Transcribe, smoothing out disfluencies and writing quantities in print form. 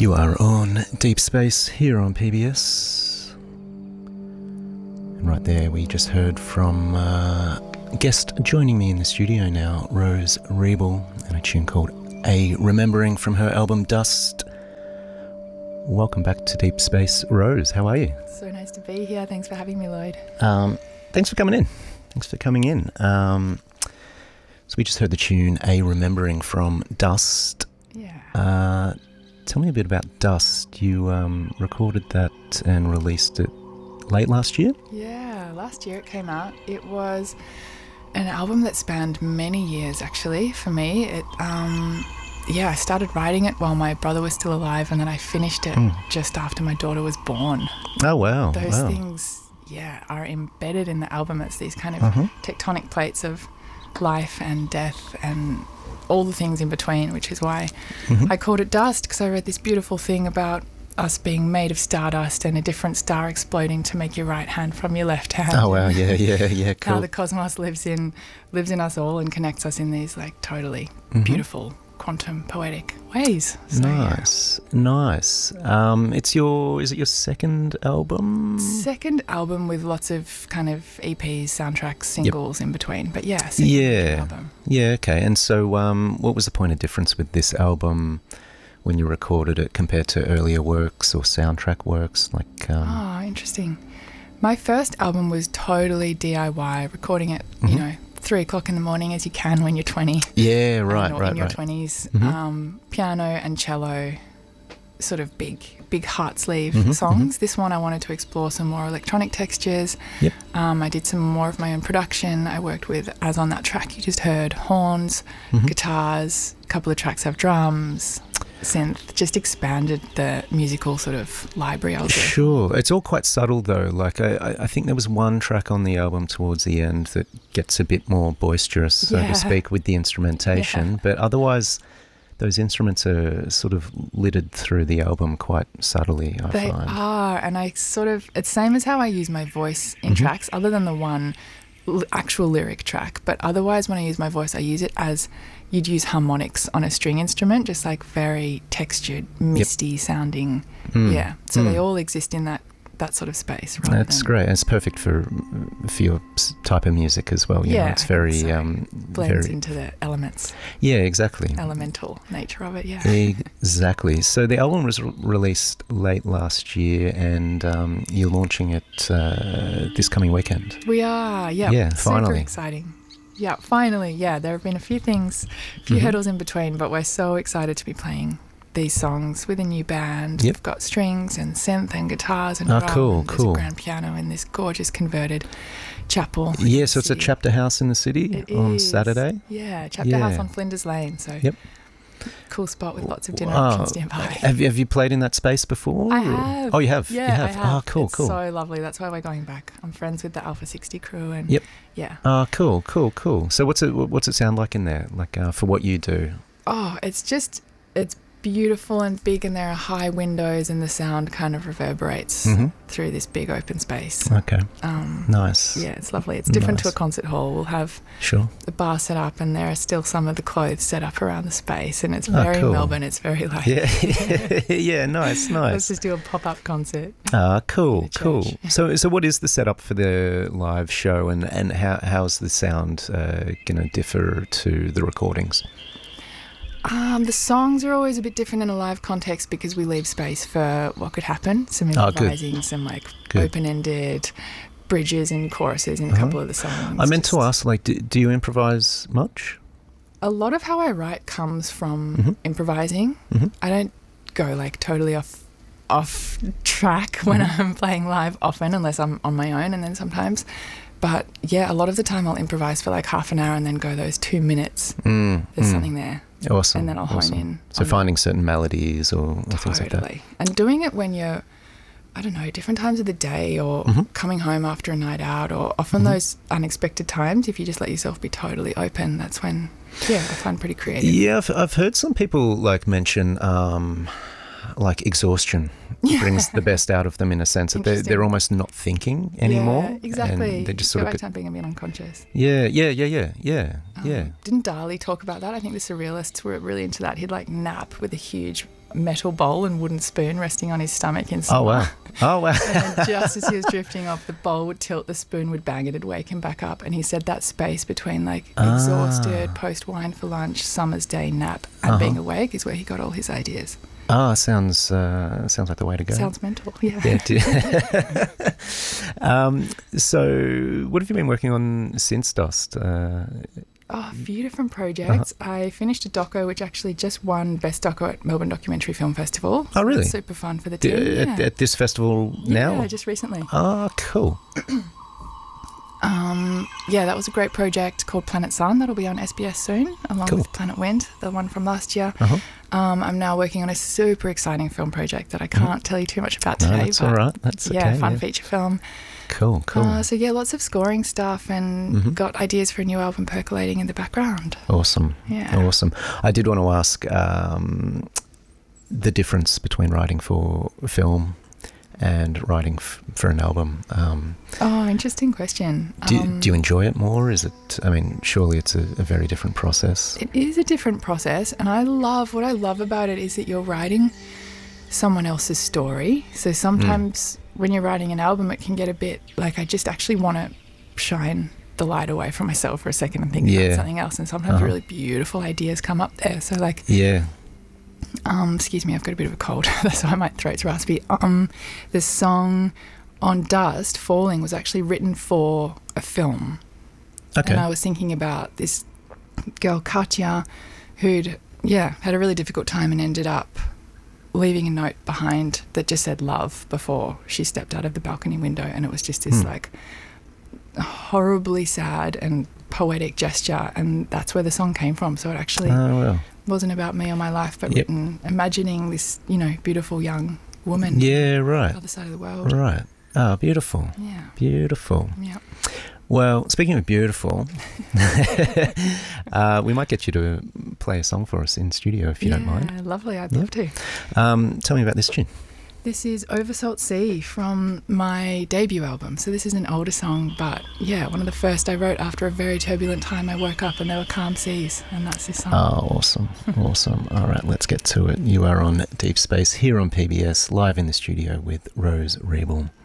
You are on Deep Space here on PBS. And right there we just heard from a guest joining me in the studio now, Rose Rebel, and a tune called A Remembering from her album Dust. Welcome back to Deep Space. Rose, how are you? So nice to be here. Thanks for having me, Lloyd. Thanks for coming in. So we just heard the tune A Remembering from Dust. Yeah. Tell me a bit about Dust. You recorded that and released it late last year? Yeah, last year it came out. It was an album that spanned many years, actually, for me. I started writing it while my brother was still alive, and then I finished it just after my daughter was born. Oh, wow. Those things, are embedded in the album. It's these kind of tectonic plates of life and death and all the things in between, which is why I called it Dust, because I read this beautiful thing about us being made of stardust and a different star exploding to make your right hand from your left hand. Oh, wow. Yeah, cool. How the cosmos lives in us all and connects us in these like totally beautiful quantum poetic ways. So, nice. Is it your second album? Second album with lots of kind of EPs, soundtracks, singles in between. But second album. Yeah, okay. And so what was the point of difference with this album when you recorded it compared to earlier works or soundtrack works? Interesting. My first album was totally DIY, recording it, 3:00 in the morning as you can when you're 20. Yeah, right. In your 20s. Piano and cello, sort of big heart sleeve songs. This one I wanted to explore some more electronic textures. Yep. I did some more of my own production. I worked with, as on that track you just heard, horns, guitars, a couple of tracks have drums, synth, just expanded the musical sort of library. Sure. It's all quite subtle though. Like I think there was one track on the album towards the end that gets a bit more boisterous, so to speak, with the instrumentation. But otherwise, those instruments are sort of littered through the album quite subtly, I find. They are, and it's same as how I use my voice in tracks, other than the one actual lyric track. But otherwise, when I use my voice, I use it as you'd use harmonics on a string instrument, just like very textured, misty sounding. So they all exist in that sort of space. That's great. It's perfect for your type of music as well. You know, it's very blends into the elements. Yeah, exactly. Elemental nature of it. Yeah. Exactly. So the album was released late last year, and you're launching it this coming weekend. We are. Yeah. Finally. Super exciting. Yeah, finally. Yeah, there have been a few hurdles in between, but we're so excited to be playing these songs with a new band. We've got strings and synth and guitars and drum. Cool. There's a grand piano in this gorgeous converted chapel. Yeah, so it's a chapter house in the city on Saturday. Yeah, chapter house on Flinders Lane. So cool spot with lots of dinner options nearby. Have you played in that space before? I have. Oh, you have? Yeah, you have. I have. Oh, cool. It's so lovely. That's why we're going back. I'm friends with the Alpha 60 crew. And yeah. Oh, cool. So what's it sound like in there, like for what you do? Oh, it's beautiful and big, and there are high windows, and the sound kind of reverberates through this big open space. Okay. Nice. Yeah, it's lovely. It's different to a concert hall. We'll have the bar set up, and there are still some of the clothes set up around the space, and it's very Melbourne. It's very like nice. Let's just do a pop-up concert. Cool. So what is the setup for the live show, and how's the sound going to differ to the recordings? The songs are always a bit different in a live context because we leave space for what could happen. Some improvising, some open-ended bridges and choruses in a couple of the songs. I meant to ask, do you improvise much? A lot of how I write comes from improvising. I don't go totally off track when I'm playing live often, unless I'm on my own, and then sometimes. But yeah, a lot of the time I'll improvise for half an hour and then go those 2 minutes. There's something there. Awesome. And then I'll hone in. So finding certain melodies or things like that. Totally. And doing it when you're, different times of the day, or coming home after a night out, or often those unexpected times, if you just let yourself be totally open, that's when, I find pretty creative. Yeah, I've heard some people mention exhaustion brings the best out of them, in a sense that they're almost not thinking anymore. Yeah, exactly. And they just go back to being a bit unconscious. Yeah. Didn't Dali talk about that? I think the Surrealists were really into that. He'd nap with a huge metal bowl and wooden spoon resting on his stomach in summer. Oh, wow. Oh, wow. And then just as he was drifting off, the bowl would tilt, the spoon would bang, it'd wake him back up. And he said that space between like exhausted, post-wine for lunch, summer's day nap, and being awake is where he got all his ideas. Oh, sounds like the way to go. Sounds mental, yeah. So what have you been working on since Dust? A few different projects. I finished a doco which actually just won Best Doco at Melbourne Documentary Film Festival. Oh, really? That's super fun for the team. At this festival now? Yeah, just recently. Oh, cool. That was a great project called Planet Sun. That'll be on SBS soon, along with Planet Wind, the one from last year. I'm now working on a super exciting film project that I can't tell you too much about today. No, that's all right. That's okay. Yeah, fun feature film. Cool. Lots of scoring stuff and got ideas for a new album percolating in the background. Awesome. Yeah. Awesome. I did want to ask the difference between writing for film and writing for an album. Interesting question. Do you enjoy it more? Is it, surely it's a very different process. It is a different process, and what I love about it is that you're writing someone else's story. So sometimes when you're writing an album, it can get a bit like, I just actually want to shine the light away from myself for a second and think about something else. And sometimes really beautiful ideas come up there. So like, excuse me, I've got a bit of a cold, so my throat's raspy. The song on Dust, Falling, was actually written for a film. Okay. And I was thinking about this girl, Katya, who'd, had a really difficult time and ended up leaving a note behind that just said love before she stepped out of the balcony window. And it was just this like horribly sad and poetic gesture. And that's where the song came from. So it actually wasn't about me or my life, but written imagining this, beautiful young woman. Yeah, right. On the other side of the world. Right. Oh, beautiful. Yeah. Beautiful. Yeah. Well, speaking of beautiful, we might get you to play a song for us in studio if you don't mind. Yeah, lovely. I'd love to. Tell me about this tune. This is Over Salt Sea from my debut album. So this is an older song, but one of the first I wrote after a very turbulent time. I woke up and there were calm seas, and that's this song. Oh, awesome. Awesome. All right, let's get to it. You are on Deep Space here on PBS, live in the studio with Rose Riebel.